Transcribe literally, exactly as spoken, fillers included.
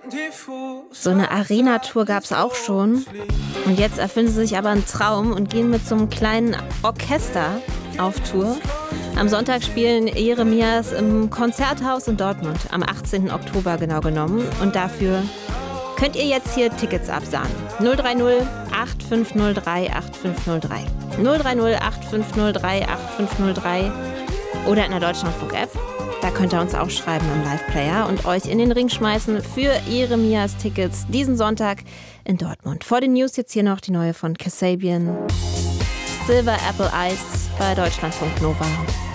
So eine Arena-Tour gab es auch schon. Und jetzt erfüllen sie sich aber einen Traum und gehen mit so einem kleinen Orchester auf Tour. Am Sonntag spielen Jeremias im Konzerthaus in Dortmund, am achtzehnten Oktober genau genommen. Und dafür könnt ihr jetzt hier Tickets absahen. null drei null acht fünf null drei acht fünf null drei. null drei null acht fünf null drei acht fünf null drei oder in der Deutschlandfunk-App. Da könnt ihr uns auch schreiben im Live-Player und euch in den Ring schmeißen für Jeremias Tickets diesen Sonntag in Dortmund. Vor den News jetzt hier noch die neue von Kasabian. Silver Apple Ice bei Deutschlandfunk Nova.